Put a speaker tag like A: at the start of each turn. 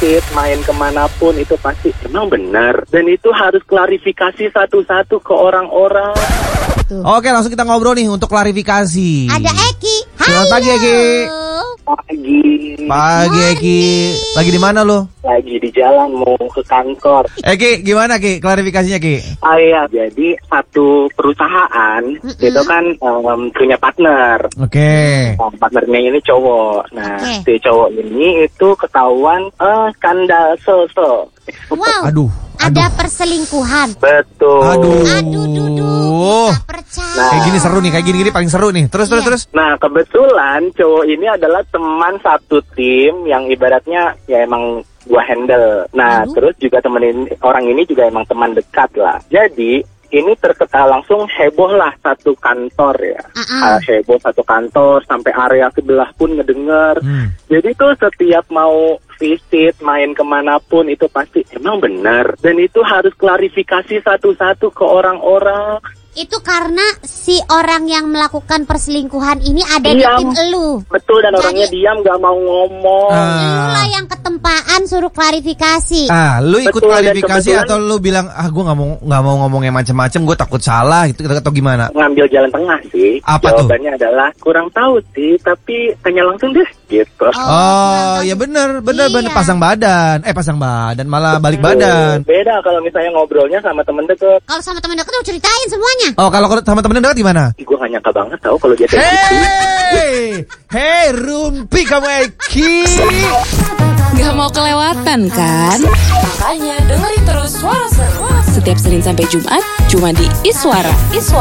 A: visit, main kemanapun itu pasti emang benar. Dan itu harus klarifikasi satu-satu ke orang-orang.
B: Oke, langsung kita ngobrol nih untuk klarifikasi.
C: Ada Eki.
B: Selamat pagi, Eki. Pagi, Eki. Lagi di mana lo?
A: Lagi di jalan mau ke kantor.
B: Eki, gimana Ki? Klarifikasinya Ki?
A: Iya, jadi satu perusahaan itu kan punya partner.
B: Oke.
A: Partnernya ini cowok. Nah, si cowok ini itu ketahuan skandal so-so.
C: Wow.
B: Aduh.
C: Ada perselingkuhan.
A: Betul.
C: Aduh, tak percaya.
A: Nah,
B: kayak gini seru nih, kayak gini paling seru nih. Terus.
A: Nah, kebetulan cowok ini adalah teman satu tim yang ibaratnya ya emang gua handle. Nah, terus juga temenin orang ini juga emang teman dekat lah. Jadi ini langsung heboh lah satu kantor ya. Heboh satu kantor sampai area sebelah pun ngedenger. Jadi tuh setiap mau visit, main kemanapun itu pasti emang benar. Dan itu harus klarifikasi satu-satu ke orang-orang.
C: Itu karena si orang yang melakukan perselingkuhan ini ada di tim elu.
A: Betul, dan orangnya diam gak mau ngomong.
C: Lu lah yang ketempaan suruh klarifikasi.
B: Lu ikut
A: Betul,
B: klarifikasi atau lu bilang gue nggak mau ngomong yang macam-macam, gue takut salah gitu atau gimana?
A: Ngambil jalan tengah sih.
B: Apa
A: jawabannya adalah kurang tahu sih, tapi tanya langsung deh gitu.
B: Ya bener pasang badan malah balik badan.
A: Beda kalau misalnya ngobrolnya sama temen deket.
C: Kalau sama temen deket lu ceritain semuanya.
B: Oh, kalau sama temen dekat gimana?
A: Gue gak nyangka banget tahu kalau dia kayak gitu.
B: Hey, Rumpi kamu Eki.
D: Gak mau kelewatan kan? Makanya dengerin terus Suara Seru setiap Senin sampai Jumat cuma di Iswara.